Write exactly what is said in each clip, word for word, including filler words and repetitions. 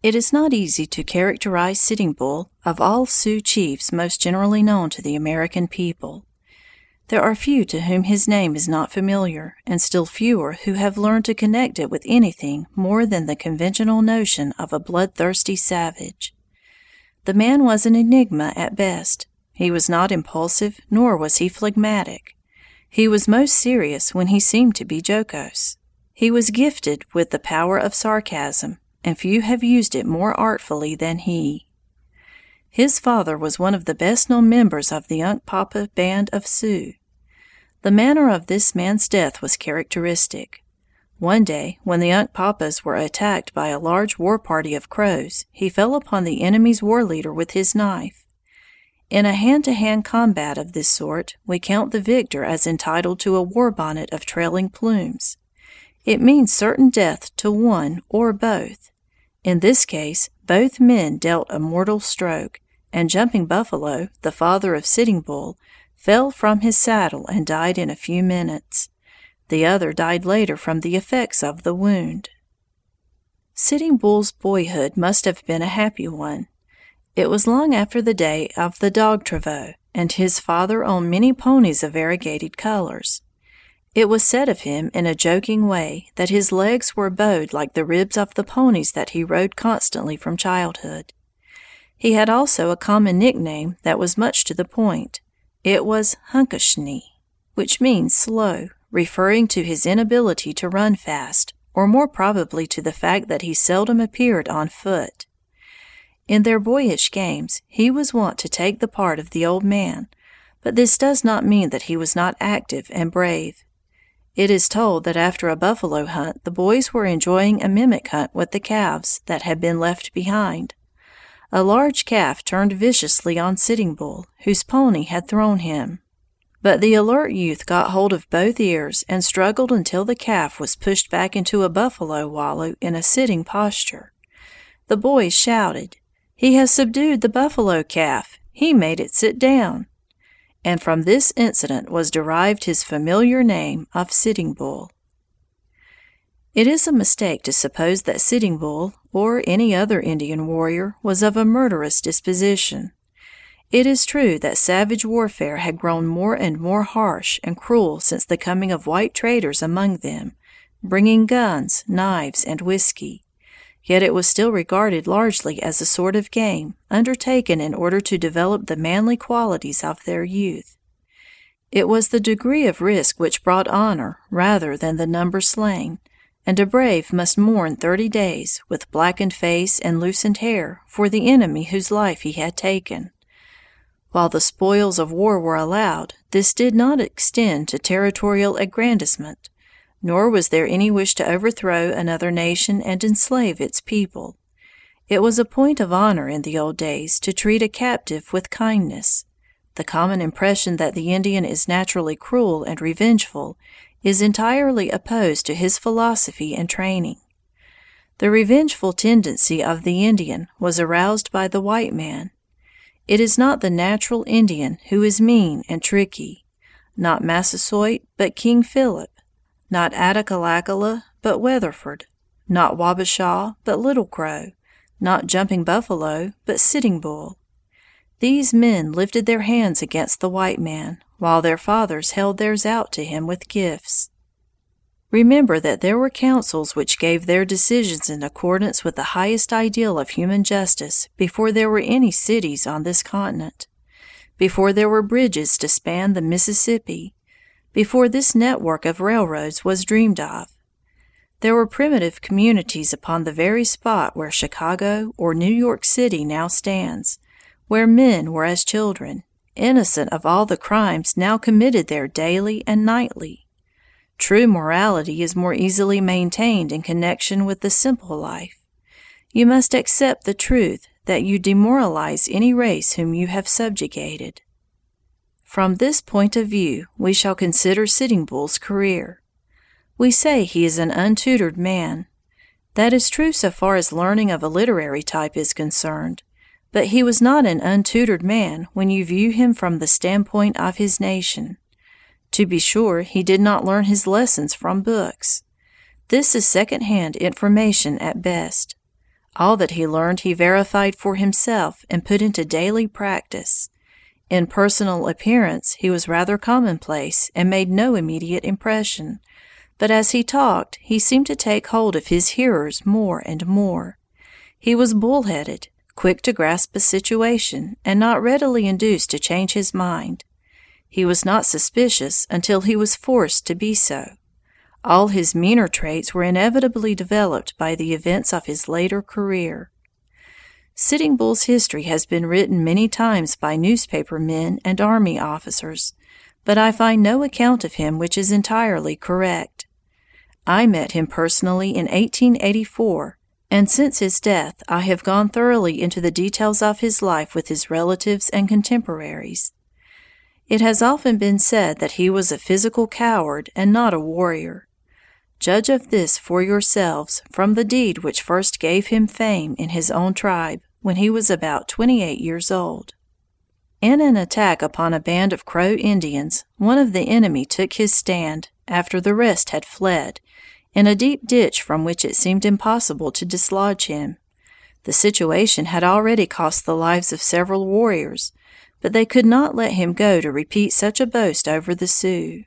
It is not easy to characterize Sitting Bull of all Sioux chiefs most generally known to the American people. There are few to whom his name is not familiar, and still fewer who have learned to connect it with anything more than the conventional notion of a bloodthirsty savage. The man was an enigma at best. He was not impulsive, nor was he phlegmatic. He was most serious when he seemed to be jocose. He was gifted with the power of sarcasm, and few have used it more artfully than he. His father was one of the best-known members of the Unkpapa band of Sioux. The manner of this man's death was characteristic. One day, when the Unkpapas were attacked by a large war party of Crows, he fell upon the enemy's war leader with his knife. In a hand-to-hand combat of this sort, we count the victor as entitled to a war bonnet of trailing plumes. It means certain death to one or both. In this case, both men dealt a mortal stroke, and Jumping Buffalo, the father of Sitting Bull, fell from his saddle and died in a few minutes. The other died later from the effects of the wound. Sitting Bull's boyhood must have been a happy one. It was long after the day of the dog travaux, and his father owned many ponies of variegated colors. It was said of him in a joking way that his legs were bowed like the ribs of the ponies that he rode constantly from childhood. He had also a common nickname that was much to the point. It was Hunkeshnee, which means slow, referring to his inability to run fast, or more probably to the fact that he seldom appeared on foot. In their boyish games, he was wont to take the part of the old man, but this does not mean that he was not active and brave. It is told that after a buffalo hunt the boys were enjoying a mimic hunt with the calves that had been left behind. A large calf turned viciously on Sitting Bull, whose pony had thrown him. But the alert youth got hold of both ears and struggled until the calf was pushed back into a buffalo wallow in a sitting posture. The boys shouted, "He has subdued the buffalo calf! He made it sit down!" And from this incident was derived his familiar name of Sitting Bull. It is a mistake to suppose that Sitting Bull, or any other Indian warrior, was of a murderous disposition. It is true that savage warfare had grown more and more harsh and cruel since the coming of white traders among them, bringing guns, knives, and whiskey. Yet it was still regarded largely as a sort of game, undertaken in order to develop the manly qualities of their youth. It was the degree of risk which brought honor rather than the number slain, and a brave must mourn thirty days, with blackened face and loosened hair, for the enemy whose life he had taken. While the spoils of war were allowed, this did not extend to territorial aggrandizement, nor was there any wish to overthrow another nation and enslave its people. It was a point of honor in the old days to treat a captive with kindness. The common impression that the Indian is naturally cruel and revengeful is entirely opposed to his philosophy and training. The revengeful tendency of the Indian was aroused by the white man. It is not the natural Indian who is mean and tricky, not Massasoit, but King Philip, not Attakalakala, but Weatherford, not Wabasha, but Little Crow, not Jumping Buffalo, but Sitting Bull. These men lifted their hands against the white man, while their fathers held theirs out to him with gifts. Remember that there were councils which gave their decisions in accordance with the highest ideal of human justice before there were any cities on this continent, before there were bridges to span the Mississippi, before this network of railroads was dreamed of. There were primitive communities upon the very spot where Chicago or New York City now stands, where men were as children, innocent of all the crimes now committed there daily and nightly. True morality is more easily maintained in connection with the simple life. You must accept the truth that you demoralize any race whom you have subjugated. From this point of view, we shall consider Sitting Bull's career. We say he is an untutored man. That is true so far as learning of a literary type is concerned, but he was not an untutored man when you view him from the standpoint of his nation. To be sure, he did not learn his lessons from books. This is second-hand information at best. All that he learned he verified for himself and put into daily practice. In personal appearance he was rather commonplace and made no immediate impression, but as he talked he seemed to take hold of his hearers more and more. He was bull-headed, quick to grasp a situation, and not readily induced to change his mind. He was not suspicious until he was forced to be so. All his meaner traits were inevitably developed by the events of his later career. Sitting Bull's history has been written many times by newspaper men and army officers, but I find no account of him which is entirely correct. I met him personally in eighteen eighty-four, and since his death I have gone thoroughly into the details of his life with his relatives and contemporaries. It has often been said that he was a physical coward and not a warrior. Judge of this for yourselves from the deed which first gave him fame in his own tribe when he was about twenty-eight years old. In an attack upon a band of Crow Indians, one of the enemy took his stand, after the rest had fled, in a deep ditch from which it seemed impossible to dislodge him. The situation had already cost the lives of several warriors, but they could not let him go to repeat such a boast over the Sioux.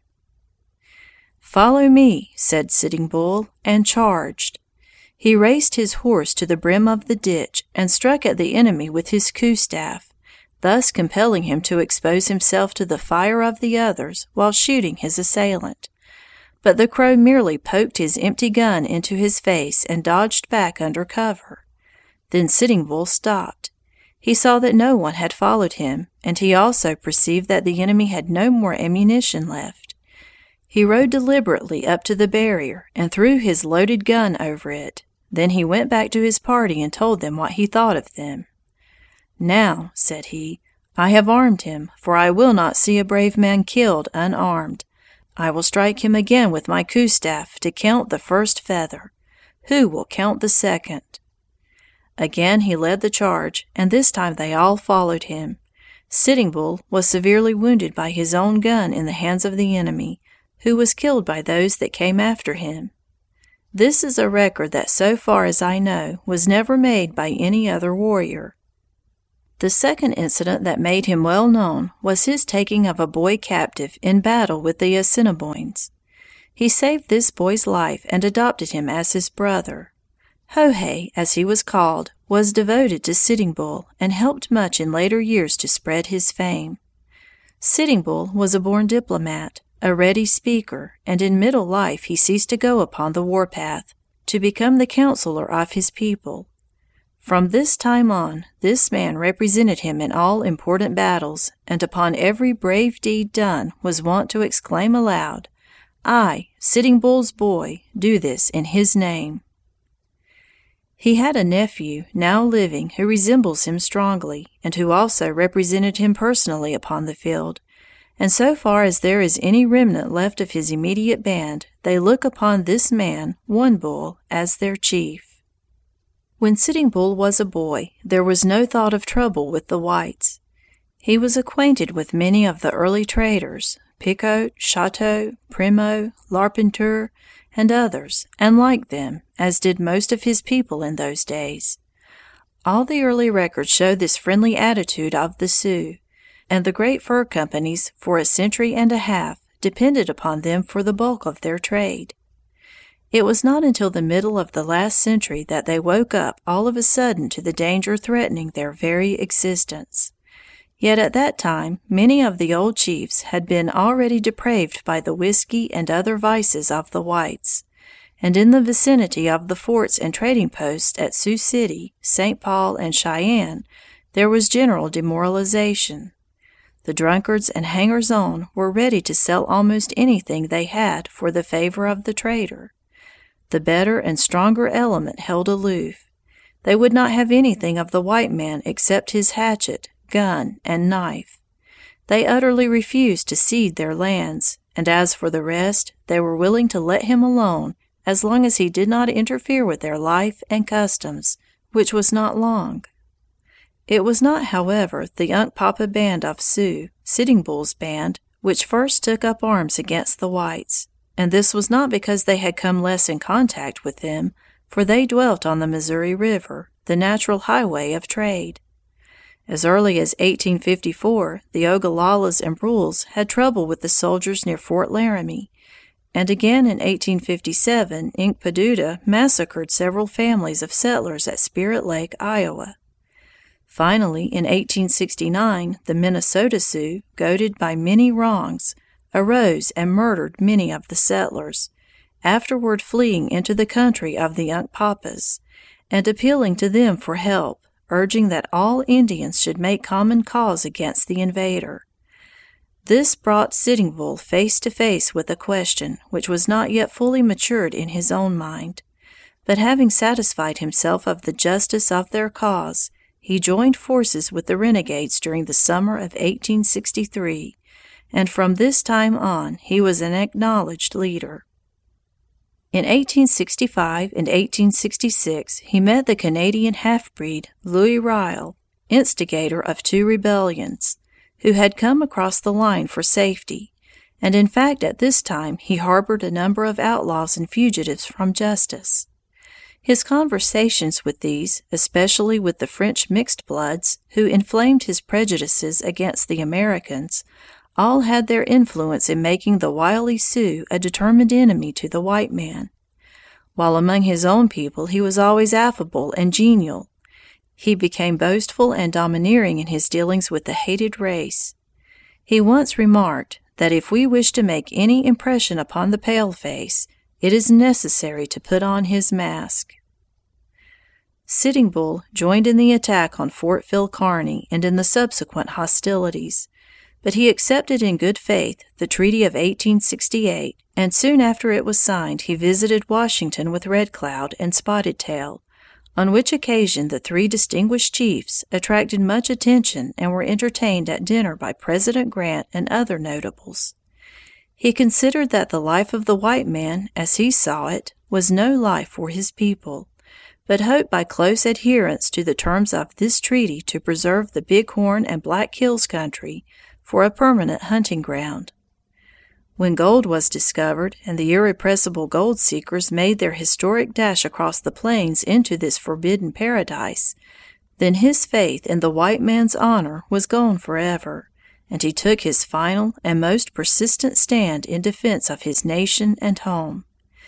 "Follow me," said Sitting Bull, and charged. He raced his horse to the brim of the ditch and struck at the enemy with his coup-staff, thus compelling him to expose himself to the fire of the others while shooting his assailant. But the Crow merely poked his empty gun into his face and dodged back under cover. Then Sitting Bull stopped. He saw that no one had followed him, and he also perceived that the enemy had no more ammunition left. He rode deliberately up to the barrier and threw his loaded gun over it. Then he went back to his party and told them what he thought of them. "Now," said he, "I have armed him, for I will not see a brave man killed unarmed. I will strike him again with my coup-staff to count the first feather. Who will count the second?" Again he led the charge, and this time they all followed him. Sitting Bull was severely wounded by his own gun in the hands of the enemy, who was killed by those that came after him. This is a record that, so far as I know, was never made by any other warrior. The second incident that made him well known was his taking of a boy captive in battle with the Assiniboines. He saved this boy's life and adopted him as his brother. Hohay, as he was called, was devoted to Sitting Bull and helped much in later years to spread his fame. Sitting Bull was a born diplomat, a ready speaker, and in middle life he ceased to go upon the warpath, to become the counselor of his people. From this time on, this man represented him in all important battles, and upon every brave deed done was wont to exclaim aloud, "I, Sitting Bull's boy, do this in his name." He had a nephew, now living, who resembles him strongly, and who also represented him personally upon the field, and so far as there is any remnant left of his immediate band, they look upon this man, One Bull, as their chief. When Sitting Bull was a boy, there was no thought of trouble with the whites. He was acquainted with many of the early traders, Picotte, Chouteau, Primeau, Larpenteur, and others, and liked them, as did most of his people in those days. All the early records show this friendly attitude of the Sioux, and the great fur companies, for a century and a half, depended upon them for the bulk of their trade. It was not until the middle of the last century that they woke up all of a sudden to the danger threatening their very existence. Yet at that time many of the old chiefs had been already depraved by the whiskey and other vices of the whites, and in the vicinity of the forts and trading posts at Sioux City, Saint Paul, and Cheyenne, there was general demoralization. The drunkards and hangers-on were ready to sell almost anything they had for the favor of the trader. The better and stronger element held aloof. They would not have anything of the white man except his hatchet, gun, and knife. They utterly refused to cede their lands, and as for the rest, they were willing to let him alone as long as he did not interfere with their life and customs, which was not long. It was not, however, the Unkpapa band of Sioux, Sitting Bull's band, which first took up arms against the whites, and this was not because they had come less in contact with them, for they dwelt on the Missouri River, the natural highway of trade. As early as eighteen fifty-four, the Ogalallas and Brules had trouble with the soldiers near Fort Laramie, and again in eighteen fifty-seven Inkpaduta massacred several families of settlers at Spirit Lake, Iowa. Finally, in eighteen sixty-nine, the Minnesota Sioux, goaded by many wrongs, arose and murdered many of the settlers, afterward fleeing into the country of the Unkpapas, and appealing to them for help, urging that all Indians should make common cause against the invader. This brought Sitting Bull face to face with a question which was not yet fully matured in his own mind, but having satisfied himself of the justice of their cause, he joined forces with the renegades during the summer of eighteen sixty-three, and from this time on he was an acknowledged leader. In eighteen sixty-five and eighteen sixty-six he met the Canadian half-breed Louis Riel, instigator of two rebellions, who had come across the line for safety, and in fact at this time he harbored a number of outlaws and fugitives from justice. His conversations with these, especially with the French mixed bloods, who inflamed his prejudices against the Americans, all had their influence in making the wily Sioux a determined enemy to the white man. While among his own people he was always affable and genial, he became boastful and domineering in his dealings with the hated race. He once remarked that if we wish to make any impression upon the paleface, it is necessary to put on his mask. Sitting Bull joined in the attack on Fort Phil Kearny and in the subsequent hostilities, but he accepted in good faith the Treaty of eighteen sixty-eight, and soon after it was signed he visited Washington with Red Cloud and Spotted Tail, on which occasion the three distinguished chiefs attracted much attention and were entertained at dinner by President Grant and other notables. He considered that the life of the white man, as he saw it, was no life for his people, but hoped by close adherence to the terms of this treaty to preserve the Big Horn and Black Hills country for a permanent hunting ground. When gold was discovered and the irrepressible gold seekers made their historic dash across the plains into this forbidden paradise, then his faith in the white man's honor was gone forever, and he took his final and most persistent stand in defense of his nation and home.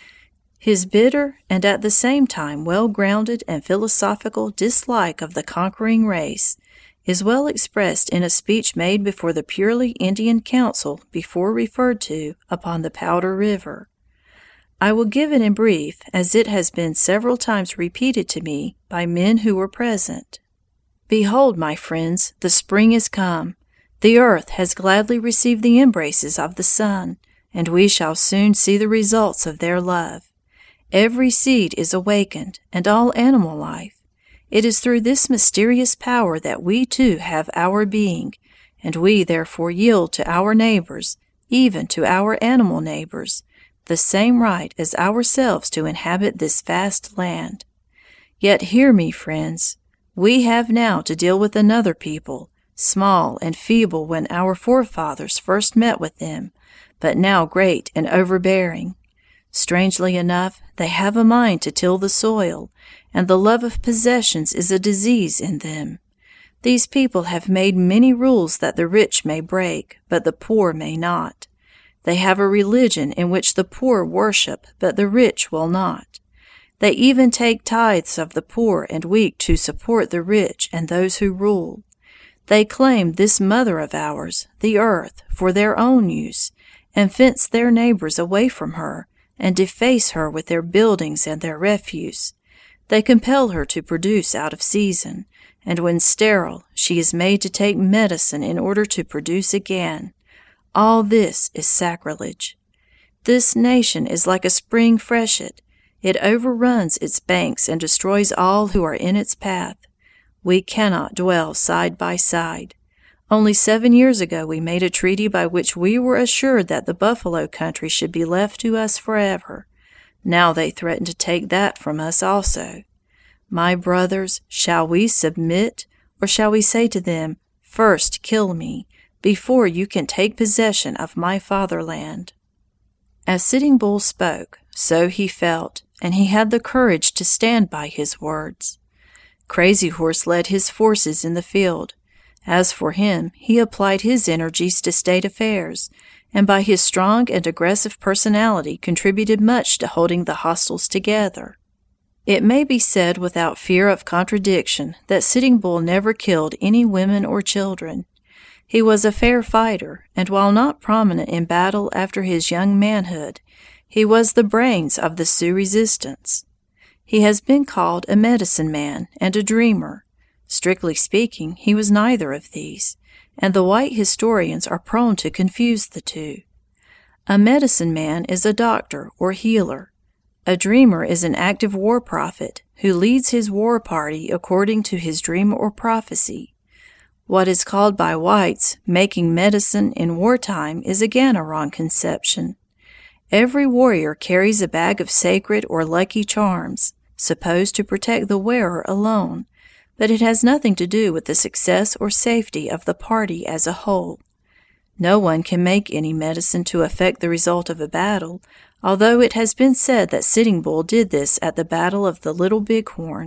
His bitter and at the same time well-grounded and philosophical dislike of the conquering race is well expressed in a speech made before the purely Indian Council before referred to upon the Powder River. I will give it in brief, as it has been several times repeated to me by men who were present. Behold, my friends, the spring is come. The earth has gladly received the embraces of the sun, and we shall soon see the results of their love. Every seed is awakened, and all animal life. It is through this mysterious power that we too have our being, and we therefore yield to our neighbors, even to our animal neighbors, the same right as ourselves to inhabit this vast land. Yet hear me, friends. We have now to deal with another people, small and feeble when our forefathers first met with them, but now great and overbearing. Strangely enough, they have a mind to till the soil, and the love of possessions is a disease in them. These people have made many rules that the rich may break, but the poor may not. They have a religion in which the poor worship, but the rich will not. They even take tithes of the poor and weak to support the rich and those who rule. They claim this mother of ours, the earth, for their own use, and fence their neighbors away from her, and deface her with their buildings and their refuse. They compel her to produce out of season, and when sterile, she is made to take medicine in order to produce again. All this is sacrilege. This nation is like a spring freshet. It overruns its banks and destroys all who are in its path. We cannot dwell side by side. Only seven years ago we made a treaty by which we were assured that the buffalo country should be left to us forever. Now they threaten to take that from us also. My brothers, shall we submit, or shall we say to them, "First kill me, before you can take possession of my fatherland"? As Sitting Bull spoke, so he felt, and he had the courage to stand by his words. Crazy Horse led his forces in the field. As for him, he applied his energies to state affairs, and by his strong and aggressive personality contributed much to holding the hostiles together. It may be said without fear of contradiction that Sitting Bull never killed any women or children. He was a fair fighter, and while not prominent in battle after his young manhood, he was the brains of the Sioux resistance. He has been called a medicine man and a dreamer. Strictly speaking, he was neither of these, and the white historians are prone to confuse the two. A medicine man is a doctor or healer. A dreamer is an active war prophet who leads his war party according to his dream or prophecy. What is called by whites making medicine in wartime is again a wrong conception. Every warrior carries a bag of sacred or lucky charms, supposed to protect the wearer alone, but it has nothing to do with the success or safety of the party as a whole. No one can make any medicine to affect the result of a battle, although it has been said that Sitting Bull did this at the Battle of the Little Bighorn.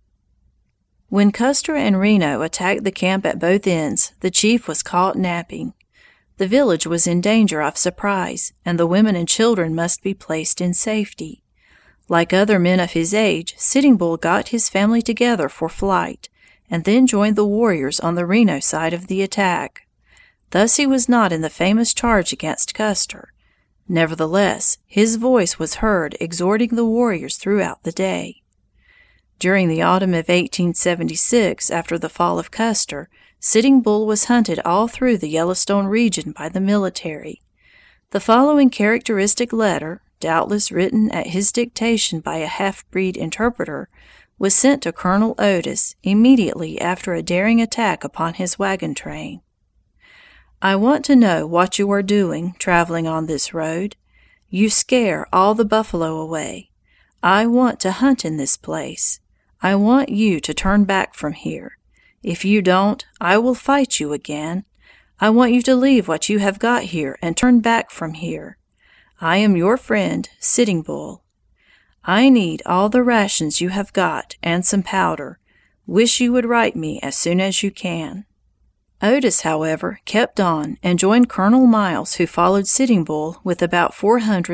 When Custer and Reno attacked the camp at both ends, the chief was caught napping. The village was in danger of surprise, and the women and children must be placed in safety. Like other men of his age, Sitting Bull got his family together for flight, and then joined the warriors on the Reno side of the attack. Thus he was not in the famous charge against Custer. Nevertheless, his voice was heard exhorting the warriors throughout the day. During the autumn of eighteen seventy-six, after the fall of Custer, Sitting Bull was hunted all through the Yellowstone region by the military. The following characteristic letter, doubtless written at his dictation by a half-breed interpreter, was sent to Colonel Otis immediately after a daring attack upon his wagon train. I want to know what you are doing traveling on this road. You scare all the buffalo away. I want to hunt in this place. I want you to turn back from here. If you don't, I will fight you again. I want you to leave what you have got here and turn back from here. I am your friend, Sitting Bull. I need all the rations you have got and some powder. Wish you would write me as soon as you can. Otis, however, kept on and joined Colonel Miles, who followed Sitting Bull with about four hundred